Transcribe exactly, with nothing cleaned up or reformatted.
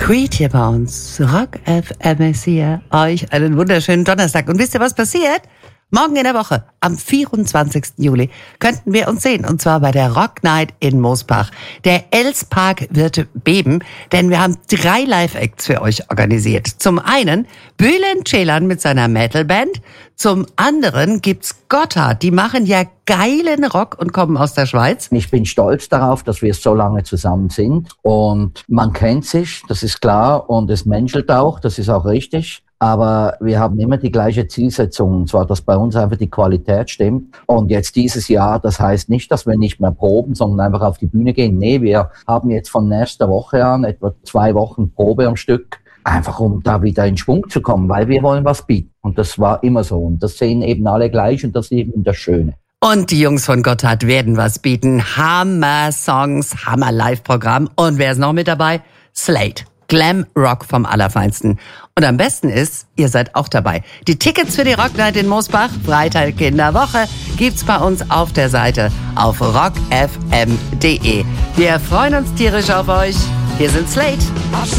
Creed hier bei uns. Rock F M ist hier. Euch einen wunderschönen Donnerstag. Und wisst ihr, was passiert? Morgen in der Woche, am vierundzwanzigsten Juli, könnten wir uns sehen. Und zwar bei der Rock Night in Mosbach. Der Elspark wird beben, denn wir haben drei Live-Acts für euch organisiert. Zum einen Bülent Ceylan mit seiner Metalband. Zum anderen gibt's Gotthard. Die machen ja geilen Rock und kommen aus der Schweiz. Ich bin stolz darauf, dass wir so lange zusammen sind. Und man kennt sich, das ist klar. Und es menschelt auch, das ist auch richtig. Aber wir haben immer die gleiche Zielsetzung, und zwar, dass bei uns einfach die Qualität stimmt. Und jetzt dieses Jahr, das heißt nicht, dass wir nicht mehr proben, sondern einfach auf die Bühne gehen. Nee, wir haben jetzt von nächster Woche an etwa zwei Wochen Probe am Stück, einfach um da wieder in Schwung zu kommen, weil wir wollen was bieten. Und das war immer so. Und das sehen eben alle gleich und das ist eben das Schöne. Und die Jungs von Gotthard werden was bieten. Hammer-Songs, Hammer-Live-Programm. Und wer ist noch mit dabei? Slate. Glam Rock vom Allerfeinsten. Und am besten ist, ihr seid auch dabei. Die Tickets für die Rock Night in Mosbach, Freitag in der Woche, gibt's bei uns auf der Seite auf rock f m punkt d e. Wir freuen uns tierisch auf euch. Wir sind Slate.